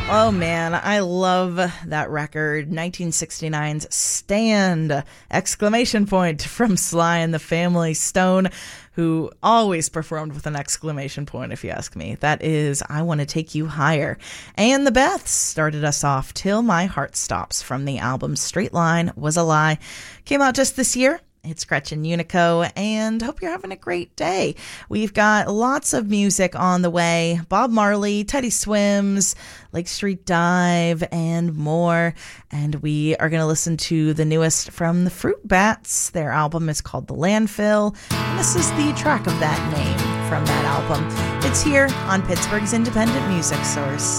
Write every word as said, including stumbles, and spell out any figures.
Oh man, I love that record. nineteen sixty-nine's Stand! Exclamation point from Sly and the Family Stone, who always performed with an exclamation point, if you ask me. That is I Want to Take You Higher. And the Beths started us off, Till My Heart Stops, from the album Straight Line Was a Lie. Came out just this year. It's Gretchen Unico, and hope you're having a great day. We've got lots of music on the way. Bob Marley, Teddy Swims, Lake Street Dive, and more. And we are going to listen to the newest from the Fruit Bats. Their album is called The Landfill, and this is the track of that name from that album. It's here on Pittsburgh's Independent Music Source.